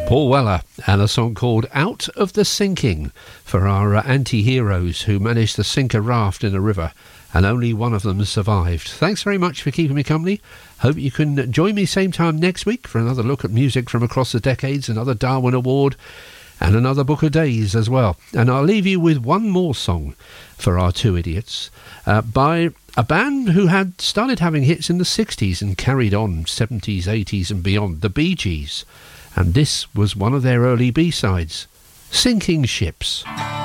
Paul Weller and a song called Out of the Sinking for our anti-heroes who managed to sink a raft in a river and only one of them survived. Thanks very much for keeping me company. Hope you can join me same time next week for another look at music from across the decades, another Darwin Award and another Book of Days as well. And I'll leave you with one more song for our two idiots by a band who had started having hits in the 60s and carried on 70s, 80s and beyond, the Bee Gees. And this was one of their early B-sides, Sinking Ships.